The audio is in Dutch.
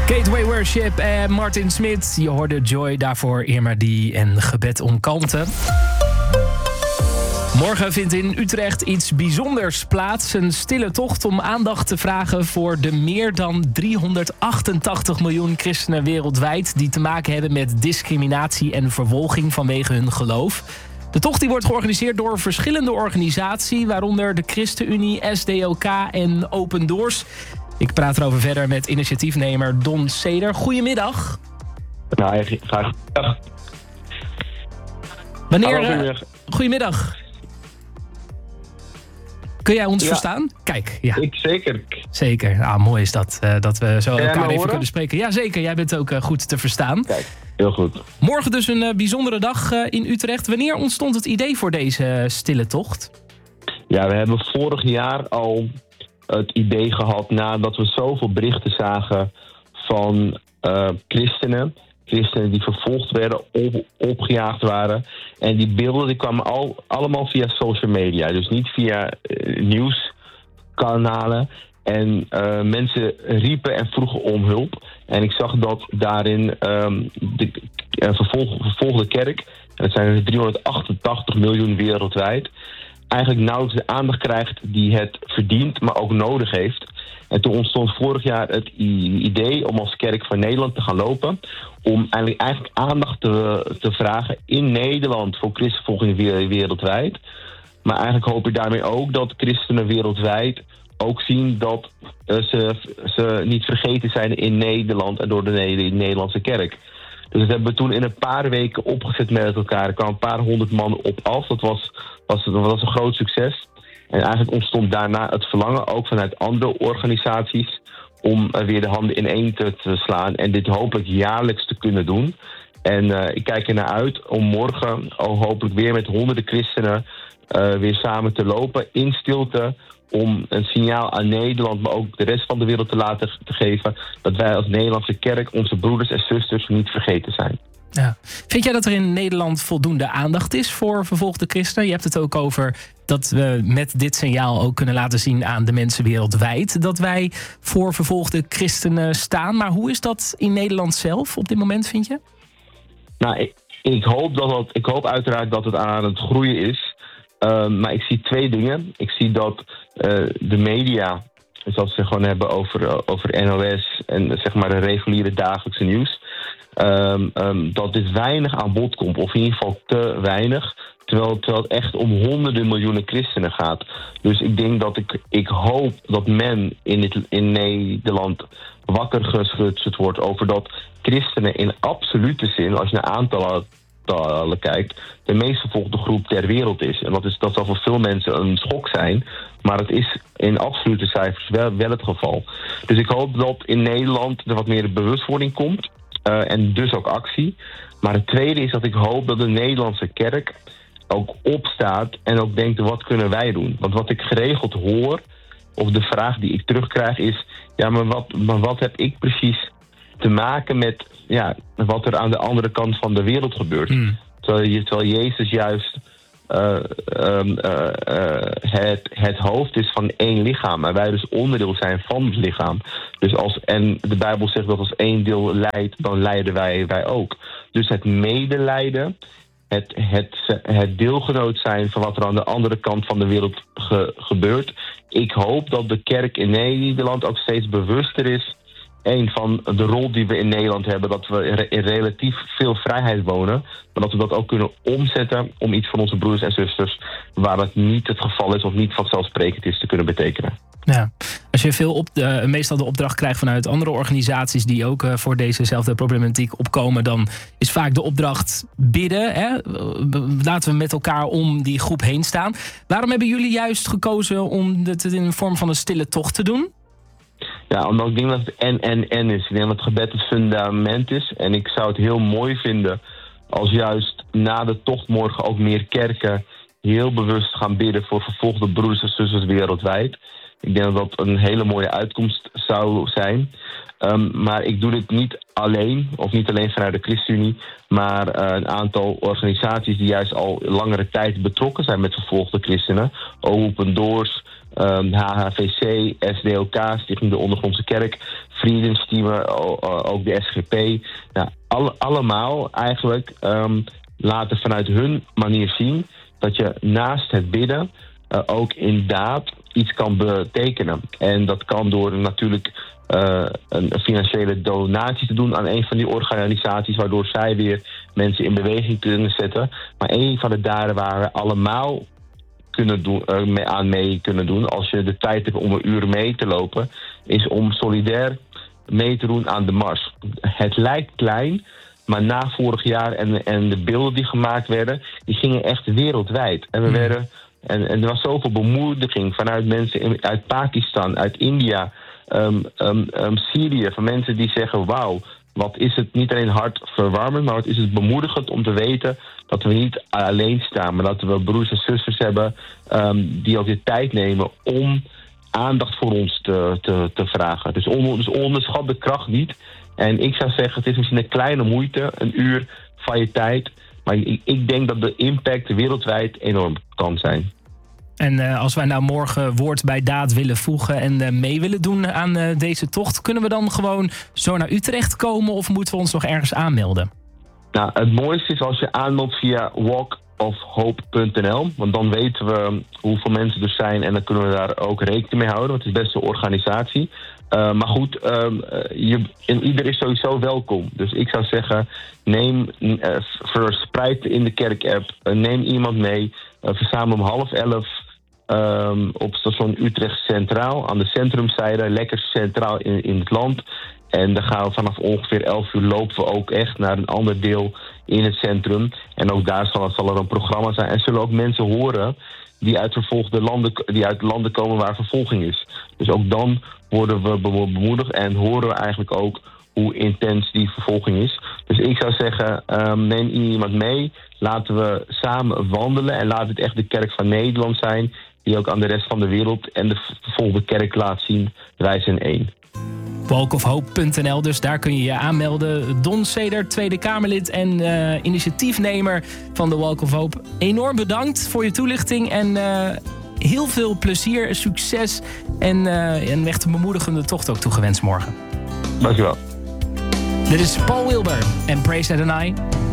Gateway Worship en Martin Smit. Je hoorde Joy, daarvoor Irma Die en Gebed om Kalmte. Morgen vindt in Utrecht iets bijzonders plaats. Een stille tocht om aandacht te vragen voor de meer dan 388 miljoen christenen wereldwijd die te maken hebben met discriminatie en vervolging vanwege hun geloof. De tocht die wordt georganiseerd door verschillende organisaties, waaronder de ChristenUnie, SDOK en Open Doors. Ik praat erover verder met initiatiefnemer Don Seder. Goedemiddag. Nou, graag. Goedemiddag. Kun jij ons verstaan? Kijk, ja. Ik zeker. Zeker. Ah, mooi is dat, dat we zo elkaar even horen? kunnen spreken. Ja, zeker. Jij bent ook goed te verstaan. Kijk, heel goed. Morgen dus een bijzondere dag in Utrecht. Wanneer ontstond het idee voor deze stille tocht? Ja, we hebben vorig jaar al het idee gehad nadat we zoveel berichten zagen van christenen die vervolgd werden, opgejaagd waren. En die beelden die kwamen allemaal via social media, dus niet via nieuwskanalen. En mensen riepen en vroegen om hulp. En ik zag dat daarin de vervolgde kerk, en dat zijn er 388 miljoen wereldwijd, eigenlijk nauwelijks de aandacht krijgt die het verdient, maar ook nodig heeft. En toen ontstond vorig jaar het idee om als Kerk van Nederland te gaan lopen, om eigenlijk aandacht te vragen in Nederland voor christenvervolging wereldwijd. Maar eigenlijk hoop ik daarmee ook dat christenen wereldwijd ook zien dat ze niet vergeten zijn in Nederland en door de Nederlandse kerk. Dus dat hebben we toen in een paar weken opgezet met elkaar. Er kwamen een paar honderd man op af. Dat was een groot succes. En eigenlijk ontstond daarna het verlangen, ook vanuit andere organisaties, om weer de handen ineen te slaan en dit hopelijk jaarlijks te kunnen doen. En ik kijk er naar uit om morgen hopelijk weer met honderden christenen weer samen te lopen in stilte, om een signaal aan Nederland, maar ook de rest van de wereld te geven dat wij als Nederlandse kerk onze broeders en zusters niet vergeten zijn. Ja. Vind jij dat er in Nederland voldoende aandacht is voor vervolgde christenen? Je hebt het ook over dat we met dit signaal ook kunnen laten zien aan de mensen wereldwijd dat wij voor vervolgde christenen staan. Maar hoe is dat in Nederland zelf op dit moment, vind je? Nou, ik hoop uiteraard dat het aan het groeien is. Maar ik zie twee dingen. Ik zie dat de media, zoals we gewoon hebben over NOS en zeg maar de reguliere dagelijkse nieuws, dat dit weinig aan bod komt, of in ieder geval te weinig, terwijl het echt om honderden miljoenen christenen gaat. Dus ik denk dat ik hoop dat men in Nederland wakker geschud wordt over dat christenen in absolute zin, als je naar aantallen kijkt, de meest vervolgde groep ter wereld is. En dat zal voor veel mensen een schok zijn, maar het is in absolute cijfers wel het geval. Dus ik hoop dat in Nederland er wat meer bewustwording komt, en dus ook actie. Maar het tweede is dat ik hoop dat de Nederlandse kerk ook opstaat en ook denkt, wat kunnen wij doen? Want wat ik geregeld hoor, of de vraag die ik terugkrijg is, ja, maar wat heb ik precies te maken met wat er aan de andere kant van de wereld gebeurt? Terwijl Jezus juist het hoofd is van één lichaam en wij dus onderdeel zijn van het lichaam. Dus en de Bijbel zegt dat als één deel lijdt, dan lijden wij ook. Dus het medelijden, het deelgenoot zijn van wat er aan de andere kant van de wereld gebeurt. Ik hoop dat de kerk in Nederland ook steeds bewuster is, van de rol die we in Nederland hebben, dat we in relatief veel vrijheid wonen, maar dat we dat ook kunnen omzetten om iets voor onze broers en zusters, waar het niet het geval is of niet vanzelfsprekend is, te kunnen betekenen. Ja. Als je meestal de opdracht krijgt vanuit andere organisaties die ook voor dezezelfde problematiek opkomen, dan is vaak de opdracht bidden. Hè? Laten we met elkaar om die groep heen staan. Waarom hebben jullie juist gekozen om het in de vorm van een stille tocht te doen? Ja, omdat ik denk dat het en is. Ik denk dat het gebed het fundament is. En ik zou het heel mooi vinden als juist na de tocht morgen ook meer kerken heel bewust gaan bidden voor vervolgde broeders en zusters wereldwijd. Ik denk dat dat een hele mooie uitkomst zou zijn. Maar ik doe dit niet alleen, of niet alleen vanuit de ChristenUnie, maar een aantal organisaties die juist al langere tijd betrokken zijn met vervolgde christenen. Open Doors, HHVC, SDOK, Stichting de Ondergrondse Kerk, Freedom Team, ook de SGP. Nou, allemaal eigenlijk laten vanuit hun manier zien dat je naast het bidden ook inderdaad iets kan betekenen. En dat kan door natuurlijk een financiële donatie te doen aan een van die organisaties, waardoor zij weer mensen in beweging kunnen zetten. Maar een van de daden waar we allemaal mee kunnen doen, als je de tijd hebt om een uur mee te lopen, is om solidair mee te doen aan de mars. Het lijkt klein, maar na vorig jaar en de beelden die gemaakt werden, die gingen echt wereldwijd. En er was zoveel bemoediging vanuit mensen uit Pakistan, uit India, Syrië, van mensen die zeggen, wauw, wat is het niet alleen hartverwarmend, maar wat is het bemoedigend om te weten dat we niet alleen staan, maar dat we broers en zusters hebben die ook de tijd nemen om aandacht voor ons te vragen. Dus onderschat de kracht niet. En ik zou zeggen, het is misschien een kleine moeite, een uur van je tijd, maar ik denk dat de impact wereldwijd enorm kan zijn. En als wij nou morgen woord bij daad willen voegen en mee willen doen aan deze tocht, kunnen we dan gewoon zo naar Utrecht komen of moeten we ons nog ergens aanmelden? Nou, het mooiste is als je aanmeldt via walkofhope.nl, want dan weten we hoeveel mensen er zijn en dan kunnen we daar ook rekening mee houden, want het is best een organisatie. Maar goed, ieder is sowieso welkom. Dus ik zou zeggen, verspreid in de kerk-app, neem iemand mee, verzamel om 10:30 op station Utrecht Centraal, aan de centrumzijde, lekker centraal in het land. En dan gaan we vanaf ongeveer 11 uur lopen we ook echt naar een ander deel in het centrum. En ook daar zal er een programma zijn. En zullen ook mensen horen die uit landen komen waar vervolging is. Dus ook dan worden we bemoedigd en horen we eigenlijk ook hoe intens die vervolging is. Dus ik zou zeggen, neem iemand mee. Laten we samen wandelen en laat het echt de kerk van Nederland zijn, die ook aan de rest van de wereld en de vervolgde kerk laat zien, wij zijn één. Walkofhope.nl, dus daar kun je je aanmelden. Don Seder, Tweede Kamerlid en initiatiefnemer van de Walk of Hope. Enorm bedankt voor je toelichting en heel veel plezier, succes en een echt bemoedigende tocht ook toegewenst morgen. Dankjewel. Dit is Paul Wilbur en Praise Adonai.